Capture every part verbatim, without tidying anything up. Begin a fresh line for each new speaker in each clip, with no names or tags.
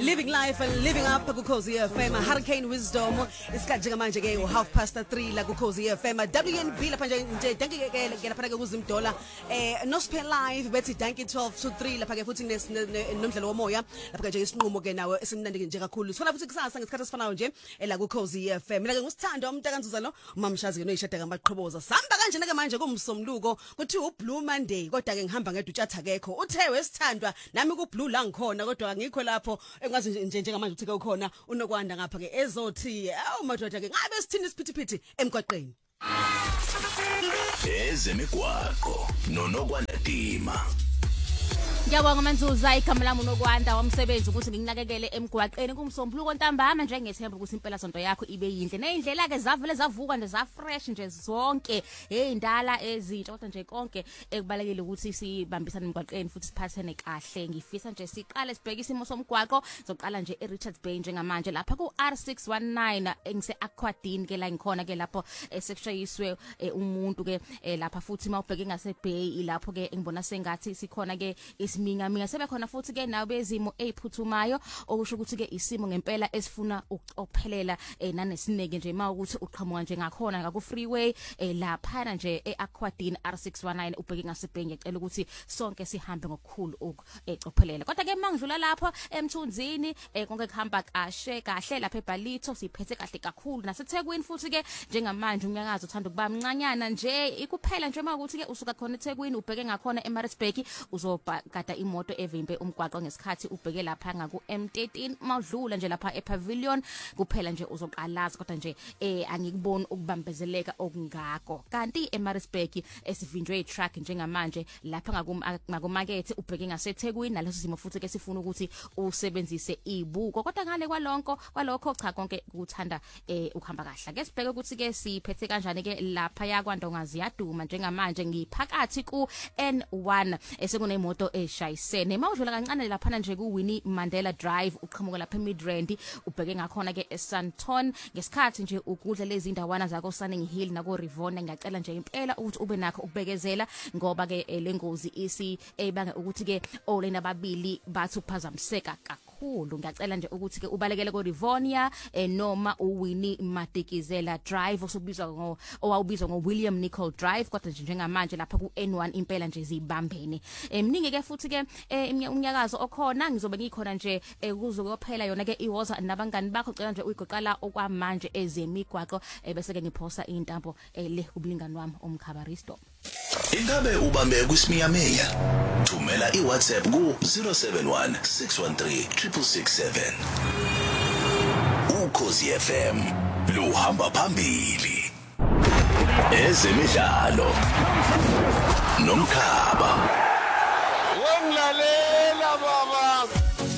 living life and living up kuKhosi F M Hurricane Wisdom isikhathi ngamanje ke u half past three la kuKhosi F M W N B lapha nje danke ke ke lapha ke kuzimdola eh nospe live bethi danke twelve to three lapha ke futhi nomdlalo womoya lapha nje isinqumo ke nawe esimnandi nje kakhulu sifuna futhi kusasa ngesikhathi esifanayo nje la kuKhosi F M mina ke ngusithando umntakanzuza lo umamshazi ke noyishada ngamaqhoboza samba kanjena ke manje kumsomluko kuthi u Blue Monday kodwa ke ngihamba ngedutshatha kekho uthe wesithandwa nami ku Blue la ngikhona kodwa ngikho lapho engazi nje njengamanje uthi ke ukhona unokwanda ngapha ke ezothi awu madoda ke ngabe sithini isiphithiphithi emgwaqeni
ezemigwaqo nonokwanda dima.
Ngiyabonga Manzuza igama lami unokwanda wamsebenzi ukuthi nginakekele emgwaqeni kumsombuluko ntambama nje ngethemba ukuthi impela sonto yakho ibe yinhle nezindlela ke zavele zavuka nje za fresh nje zonke ezindala ezintsha kodwa nje konke ekubalekile ukuthi sibambisane emgwaqeni futhi siphathene kahle ngifisa nje siqale sibheke isimo somgwaqo soqala nje eRichards Bay njengamanje lapha ku R six one nine engise Aquadine ke la ngikhona ke lapho sekushayiswe umuntu ke lapha futhi mawubheke ngase Bay lapho ke ngibona sengathi sikhona ke minga minga sebekhona futhi ke nawe bezimo eziphuthumayo okusho ukuthi ke isimo ngempela esifuna ukuphelela nanesineke nje ma ukuthi uqhamuka nje ngakhona ngaku freeway lapha nje eAquadine R six one nine ubheke ngasebhengi ngicela ukuthi sonke sihambe ngokukhulu ukucophelela kodwa ke mangidlula lapho emthunzini konke kuhamba kahle kahle lapha eBalito siphethe kahle kakhulu naseThekwini futhi ke njengamanje umnyakazo uthanda ukuba mncanyana nje ikuphela nje ma ukuthi ke usuka khona eThekwini ubheke ngakhona eMaritzburg uzoba kade imoto evimbe umgwaqo ngesikhathi ubheke lapha ngaku M thirteen mawudlula nje lapha ePavilion kuphela nje uzoqalaza kodwa nje eh angikuboni ukubambezeleka okungako kanti eMaritzburg esivinjwe iTruck njengamanje lapha ngakumakethe ubheke ngaseThekwini naleso simo futhi ke sifuna ukuthi usebenzise ibuko kodwa ngale kwalonko kwalokho cha konke kuthanda eh ukuhamba kahle ke sibheke ukuthi ke siphethe kanjani ke lapha yakwandongazi yaduma njengamanje ngiphakathi ku N one esekunemoto eshayisene mawudlula kancane lapha nje ku Winnie Mandela Drive uqhamuka lapha eMidrand ubheke ngakhona ke eSanton ngesikhathi nje ukudla lezi indawana zakho Sunning Hill nako Rivona ngiyacela nje impela ukuthi ube nakho ukubekezela ngoba ke lengozi isi ebanga ukuthi ke olena babili bathi uphazamiseka kakhulu ngiyacela nje ukuthi ke ubalekele ko Rivonia noma uWinnie Madikizela Drive osubizwa ngo owawubizwa ngo William Nicol Drive kodwa nje njengamanje lapha ku N one impela nje zibambene emningi ke futhi ke umnyakazo okhona ngizobe ngikhona nje kuzokuphela yona ke iwoza nabangani bakho cela nje uyigoqala okwamanje ezemigwaqo bese ke ngiphosa intambo le kubulingani wami omkhabaristo.
Ingabe ubambe kusimiyameya thumela iWhatsApp ku zero seven one six one three six six seven. uKhosi F M luhamba phambili ezemidlalo nomkhaba.
Wemlalela baba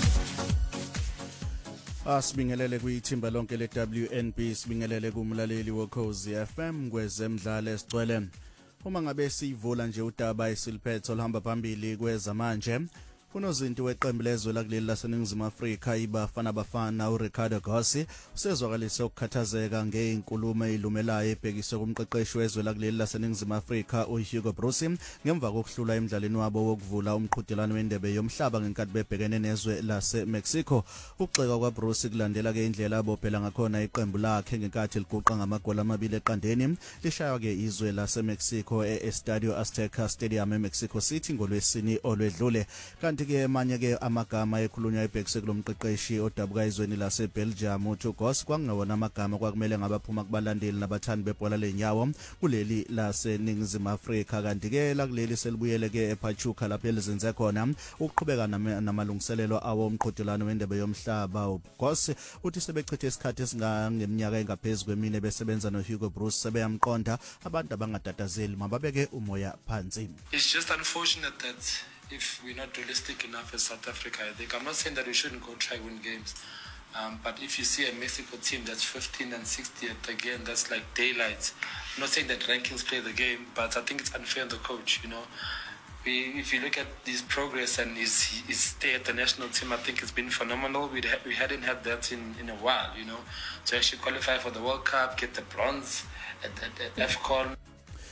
Asibingelele kwithimba lonke le W N B sibingelele kumlaleli woKhosi F M kwezemidlalo esicwele uma ngabe sivula nje udaba esiliphetho olhamba phambili kwezamanje unozinto weqembu lezwe lakuleli laseNingizimu Afrika iBafana Bafana uRicardo Gossi usezwakalise ukukhathazeka ngeinkulumo ezilumelayo ebhekiswe kumqeqeshi wezwe lakuleli laseNingizimu Afrika uHugo Broos ngemva kokuhlula emidlalweni wabo wokuvula umqhudelwano wendebe yomhlaba ngenkathi bebhekene nezwe laseMexico. Ukuxeka kwaBroos kulandela ke indlela abophela ngakhona iqembu lakhe ngenkathi liguqa ngamagoli amabili eqandeni lishaywa ke izwe laseMexico eEstadio Azteca Stadium eMexico City ngolwesini olwedlule. Kanti ke manye ke amagama ekhulunywa ebhekise kulomqeqeshi odabuka izweni laseBelgium uThugo Gossi kwangewona amagama kwakumele ngabaphuma kubalandeli nabathandi bebhola lenyawo kuleli laseNingizimu Afrika kanti ke la kuleli selibuyele ke ePachuca lapho elizenze khona ukuqhubeka namalungiselelo awo umqhudelwano wendebe yomhlaba. Gossi uthi sebechithe isikhathi esingangeminyaka engaphezulu kwemine besebenza noHugo Broos sebeyamqonda abantu abangatatazeli mababeke umoya phansi.
It's just unfortunate that if we're not realistic enough as South Africa, I think I'm not saying that we shouldn't go try win games, um, but if you see a Mexico team that's fifteen and sixtieth, again, that's like daylight. I'm not saying that rankings play the game, but I think it's unfair on the coach. You know, we, if you look at his progress and his his stay at the national team, I think it's been phenomenal. We ha- we hadn't had that in, in a while. You know, to actually qualify for the World Cup, get the bronze at, at, at AFCON.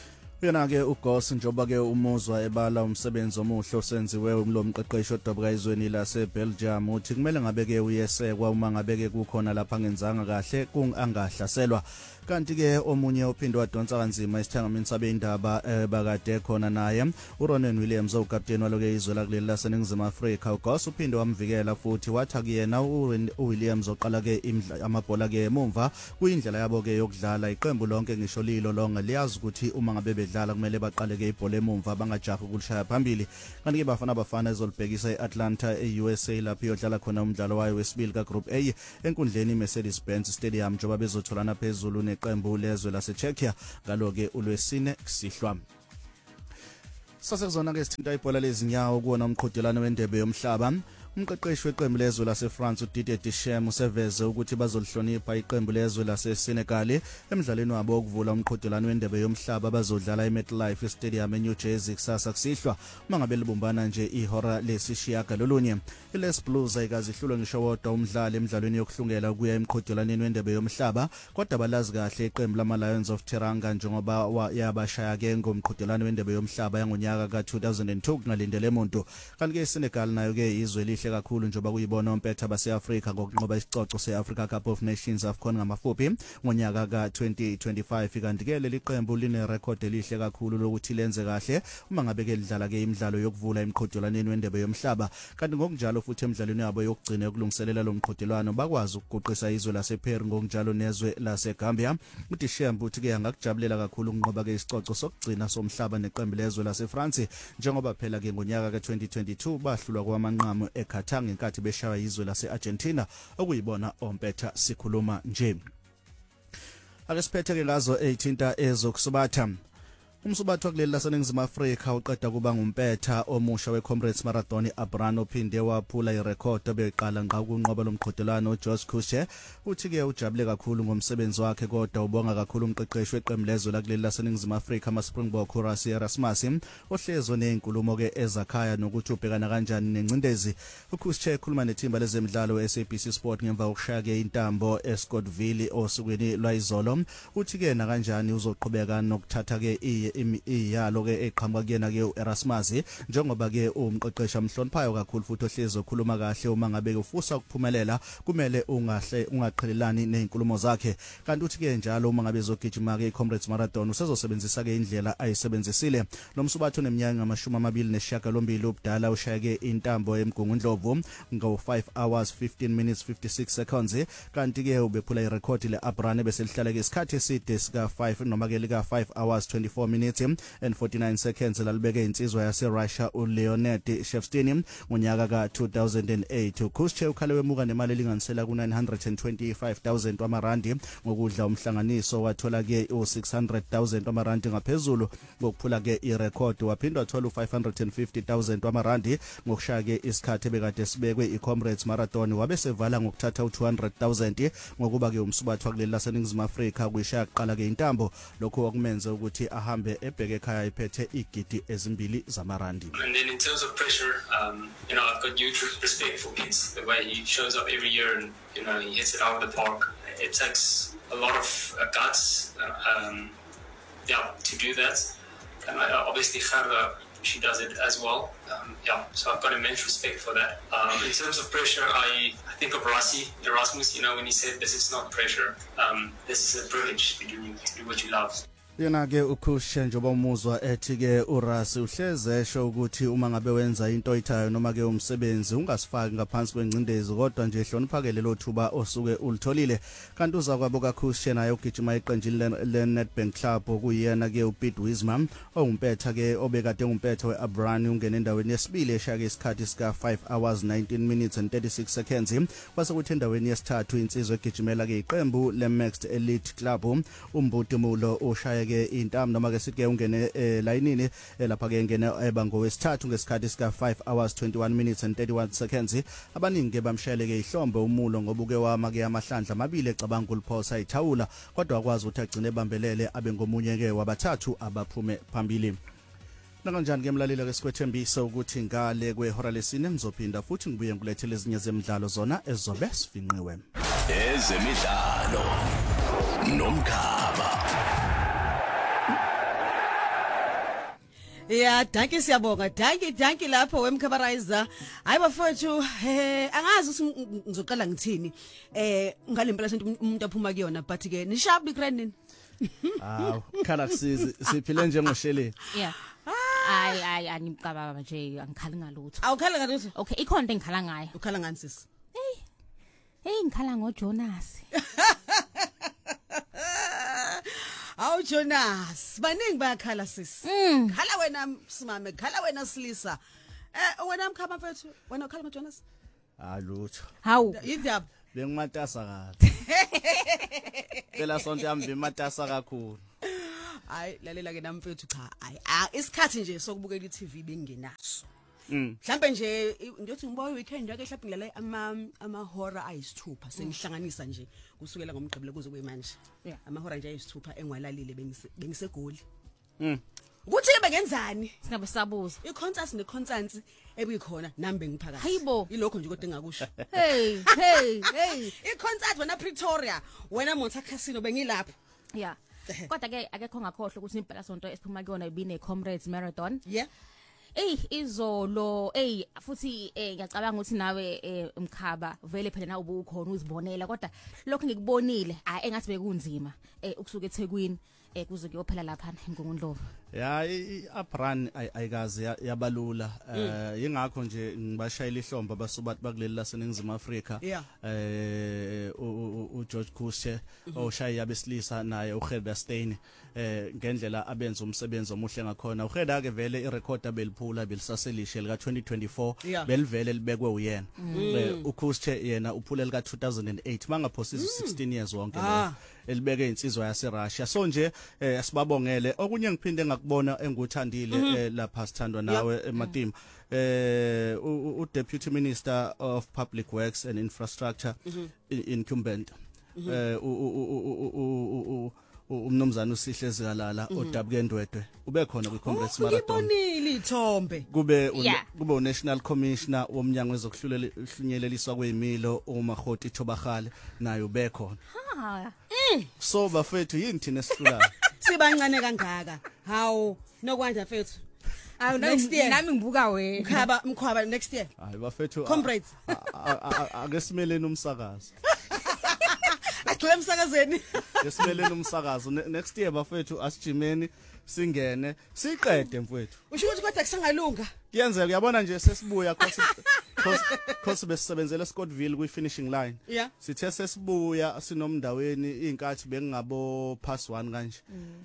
Yena ke uGoss njoba ke umuzwa ebala umsebenzi omuhle osenziwe umlomqeqeshi odabuka izweni lase Belgium uthi kumele ngabe ke uyesekwa uma ngabe ke kukhona lapha ngenzanga kahle kungangahlaselwa kanti ke omunye ophinde wadonsa kanzima isithangamini sabe indaba bakade khona naye uRonan Williams owukapteni waloke izwe lakuleli laseNingizimu Afrika uGoss uphinde wamvikela futhi wathi kuyena uWilliams oqala ke amabhola ke emumva kuyindlela yabo ke yokudlala iqembu lonke ngisho lilo lonke liyazi ukuthi uma ngabe bedlala kumele baqale ke ibhola emumva bangajahi ukulishaya phambili kanti ke bafana bafana ezolibhekisa eAtlanta eU S A lapho yodlala khona umdlalo wayo wesibili kaGroup A enkundleni iMercedes-Benz Stadium njoba bezotholana phezulu neqembu lezwe laseCzechia ngaloke uLwesine kusihlwa Sasekuzona ke sithinta ibhola lezinyawo kuona umqhudelano wendebe yomhlaba umqeqeshi weqembu lezwe laseFrance uDidier Deschamps useveze ukuthi bazolihlonipha iqembu lezwe laseSenegal emidlalweni wabo wokuvula umqhudelano wendebe yomhlaba bazodlala eMetlife Stadium eNew Jersey kusasa kusihlwa mangabe libumbana nje ihora lesishiyaga lolunye iLes Blues ayikazihlulwe ngisho wodwa umdlali emidlalweni yokuhlungela ukuya emqhudelaneni wendebe yomhlaba kodwa balazi kahle iqembu lama Lions of Teranga njengoba yabashaya ke ngomqhudelano wendebe yomhlaba yangonyaka ka two thousand two kungalindele umuntu kanti ke iSenegal nayo ke izwe lihle kakhulu njoba kuyibona umpetha base-Afrika ngokunqoba isicoco se-Africa Cup of Nations AFCON ngamafuphi ngonyaka ka twenty twenty-five kanti ke leli qembu line record elihle kakhulu lokuthi lenze kahle uma ngabe ke lidlala ke imidlalo yokuvula emqhudelaneni wendebe yomhlaba kanti ngokunjalo futhi emidlalweni yabo yokugcina yokulungiselela lo mqhudelwano bakwazi ukuguqisa izwe lasePeru ngokunjalo nezwe laseGambia uDeschamps uthi ke angakujabulela kakhulu ukunqoba ke isicoco sokugcina somhlaba neqembu lezwe laseFrance njengoba phela ke ngonyaka ka twenty twenty-two bahlulwa kwamanqamu eKatar ngenkathi beshawa izwe lase-Argentina okuyibona ompetha sikhuluma nje ake siphethe ke ngazo eithinta ezokusubatha umsubatho kuleli laseNingizimu Afrika uqeda kuba ngumpetha omusha weComrades Marathon Abrano ophinde waphula irecord obeqala ngqa kunqoba lomqhudelwano uGeorge Kushe uthi ke ujabule kakhulu ngomsebenzi wakhe kodwa ubonga kakhulu umqeqeshi weqembu lezwe lakuleli laseNingizimu Afrika amaSpringbok Horace Erasmus ohlezo nezinkulumo ke ezakhaya nokuthi ubhekana kanjani nencindezi uKushe ekhuluma nethimba lezemidlalo e-S A B C Sport ngemva kokushaya ke intambo eScottville osukwini lwayizolo uthi ke na kanjani uzoqhubeka nokuthatha ke iyalo ke eqhamuka kuyena ke uErasmus njengoba ke umqeqesha mhloniphayo kakhulu futhi ohlezi okhuluma kahle uma ngabe ufusa ukuphumelela kumele ungahle ungaqhelelani nezinkulumo zakhe kanti uthi ke njalo uma ngabe ezogijima ke iComrades Marathon usezosebenzisa ke indlela ayisebenzisile nomsubatho neminyaka ngamashumi amabili nesishiyagalombili ubudala ushaya ke intambo eMgungundlovu ngo five hours fifteen minutes fifty-six seconds kanti ke ubephula irecord le Abrane bese lihlala ke isikhathi eside sika five noma ke lika five hours twenty-four minutes and forty-nine seconds lalibeke insizwa yase Russia uLeonid Shevstiny ngonyaka ka two thousand eight uKushe ukhale wemuka nemali elinganisela ku nine hundred twenty-five thousand wamarandi ngokudla umhlanganiso wathola ke u six hundred thousand wamarandi ngaphezulu ngokuphula ke irecord waphindwa wathola u five hundred fifty thousand wamarandi ngokushaya ke isikhathi bekade sibekwe iComrades Marathon wabe sevala ngokuthatha u two hundred thousand ngokuba ke umsubatho kuleli laseNingizimu Afrika kuyishaya kuqala ke intambo lokho wakumenza ukuthi ahambe ebheke ekhaya iphethe igidi ezimbili zamarandi.
And then in terms of pressure, um, you know, I've got huge respect for Pitts, the way he shows up every year and, you know, he hits it out of the park. It takes a lot of uh, guts, uh, um, yeah, to do that. And I, obviously, Gerda, she does it as well. Um, yeah, so I've got immense respect for that. Um, in terms of pressure, I, I think of Rassi, Erasmus, you know, when he said this is not pressure, um, this is a privilege to do, to do what you love.
Yena ke uKushe njoba umuzwa ethi ke uRasi uhleze esho ukuthi uma ngabe wenza into oyithayo noma ke umsebenzi ungasifaki ngaphansi kwencindezi kodwa nje hlonipha ke lelo thuba osuke ulitholile kanti uzakwabo kaKushe naye ugijima iqenjini leNedbank Club okuyena ke uPete Wisman ongumpetha ke obekade ngumpetha weAbrani ungena endaweni yesibili eshaya ke isikhathi sika five hours nineteen minutes and thirty-six seconds kwase kuthi endaweni yesithathu insizwe egijimela ke iqembu leMaxed Elite Club uMbuti Mulo oshaya ke intambo noma ke sithi ke ungene layinini lapha ke ngene ebango wesithathu ngesikhathi sika five hours twenty-one minutes and thirty-one seconds abaningi ke bamshayele ke ihlombe umulo ngoba uke wama ke amahlandla amabili ecabanga uliphosa ithawula kodwa akwazi ukuthi agcine ebambelele abe ngomunye ke wabathathu abaphume phambili. Nakanjani ke mlaleli ke sikwethembisa ukuthi ngale kwehora lesine ngizophinda futhi ngibuye ngilethele ezinye zemidlalo zona ezobe sifinqiwe.
Ezemidlalo nomkhaba
Yeah, danke siyabonga. Danke, danke lapho wemkhabarizer. Hayi bafowethu, eh angazi ukuthi ngizoqala ngithini. Eh ngalempela sento umuntu aphuma kuyona but ke nishabi grandin.
Hawu, khala kusizi siphile njengosheleni.
Yeah. Ay ay animkababa nje angikhali ngalutho.
Awukhala ngalutho?
Okay, ikhona into engikhala ngayo.
Ukhala ngani sisi?
Hey. Hey ngikhala ngoJonas.
Awu Jonas, baningi bayakhala sisi.
Mm.
Khala wena simame, khala wena silisa. Eh wena mkhaba mfethu, wena ukhala ngoJonas?
Halutho.
Hawu.
Yindaba.
Bengimatasa kahle. Phela sonke yami bematasa kakhulu.
Hayi lalela ke namfethu cha. Hayi isikhathi nje sokubukela iTV bengenaso.
Mm.
Mhlambe nje ngiyothi ngibuya weekend yake mhlawumbe ngilala ama ama horror ayisithupha sengihlanganisa nje kusukela ngomgqibelo kuze kube manje.
Yeah.
Ama horror nje ayisithupha engwalalile bengise bengisegoli.
Mm.
Ukuthi bengenzani?
Singabe sabuza.
I-concert ne-concert ebuyikhona nami bengiphakathi.
Hayibo.
Ilokho nje kodwa engakusho.
Hey, hey, hey.
I-concert wena Pretoria, wena Monte Casino bengilapha.
Yeah. Kodwa ke akekho ngakhohle ukuthi impela sonto esiphuma kuyona ibine comrades marathon.
Yeah.
Ey izolo ey futhi eh ngiyacabanga ukuthi nawe umkhaba vele phela nawe ubukhona uzibonela kodwa lokho ngikubonile hayi engathi bekunzima eh ukusuka eThekwini eh kuze kuyophela lapha eNgongondlovu.
Ya i-uprun ayikazi yabalula eh yingakho nje ngibashayela ihlombe abasubathi bakuleli laseNingizimu Afrika eh uGeorge Kushe oshaya abesilisa naye uGerda Steyn eh ngendlela abenza umsebenzi omuhle ngakhona uGerda ke vele irecord abeliphula belisaselishe lika twenty twenty-four belivele libekwe uyena uKushe yena uphule lika two thousand eight mangaphosisa sixteen years wonke lo elibeke insizwa yaseRussia so nje asibabongele okunye ngiphinde ngakubona enguthandile lapha sithandwa nawe eMatima eh u Deputy Minister of Public Works and Infrastructure incumbent eh u umnomzana uSihle Zikalala oDabuke Ndwedwe ube khona kwi Congress Marathon
ngibonile ithombe
kube kube u National Commissioner womnyango wezokuhlunyeleliswa kwezimilo uMahoti Thobagale naye ube khona
ha
so bafethu yini thina esihlulayo
sibancane kangaka hawu nokwanda fethu
awu
next year
nami ngibuka wena
mkhaba mkhwaba next year
hayi bafethu
comrades
ake simeleni umsakazo
agcwele emsakazweni
esimeleni umsakazo next year bafethu asijimeni singene siqede mfowethu
usho ukuthi kodwa kusangalunga
kuyenzeka uyabona nje sesibuya cause cause besebenzele Scottville kwi finishing line
yeah
sithe sesibuya sinomndaweni inkathi bengingabo pass one kanje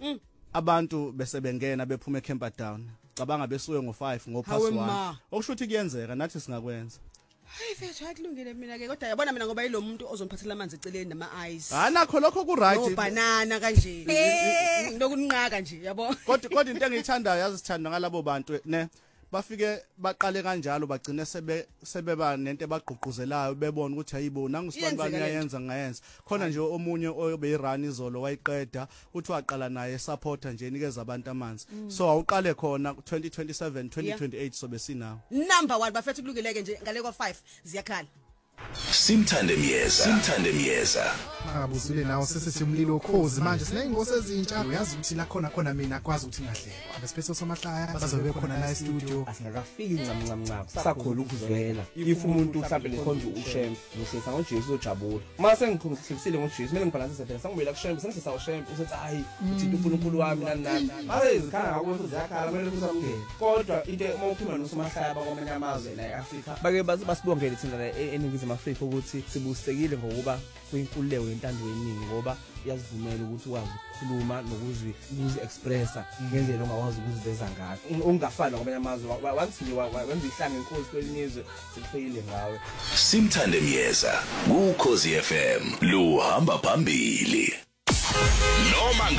abantu bese bengena bephuma eCamperdown cabanga besuye ngo five ngo pass one okusho ukuthi kuyenzeka nathi singakwenza
hayi fethu akulungile mina ke kodwa yabona mina ngoba yilo muntu ozomphathela amanzi eceleni nama ice
ha nakho lokho ku right
no banana kanje nokunqaka nje yabo
kodwa kodwa into engiyithandayo yazithanda ngalabo bantu ne bafike baqale kanjalo bagcine sebe sebeba nento ebagqugquzelayo bebona ukuthi hayibo nangusibantu bayayenza ngayenza khona nje omunye obeyirun izolo wayiqeda uthi waqala naye supporter nje nikeza abantu amanzi so awuqale khona twenty twenty-seven twenty twenty-eight sobe sinawo
number one bafethu kulungileke nje ngale kwa five ziyakhala
Simthande Miyeza Simthande Miyeza
Abuzule nawo sesethimlilo ukhozi manje sineyingosi ezintsha uyazi ukuthi la khona khona mina kwazi ukuthi ngahlekwa abesiphetho somahlaya bazobe khona la e-studio
asingakafiki ncamncamncam sakhona ukuzwela if umuntu mhlawumbe nekhonza uShem ngisiza ngoJesu ojabula mase ngikhulekisile ngoJesu kumele ngibhalansise phela sangibuyela kuShem sengisa uShem usethi hayi uthi uNkulunkulu wami nani nani mase izikhanga ngakho ziyakhala kumele kusamngene kodwa into mawuphuma nosomahlaya bakwamanye amazwe la eAfrika bake basibongele thina eningizimu Afrika ukuthi sibusekile ngokuba kuyinkululeko yentando yeningi ngoba iyazivumela ukuthi ukwazi ukukhuluma nokuzwi ukuzi expressa ngendlela ongakwazi ukuziveza ngayo ungafani kwamanye amazwe wathi nje wenza ihlanga inkosi kwelinizwe siphile ngawe
Simthande Miyeza ku Ukhozi F M luhamba phambili noma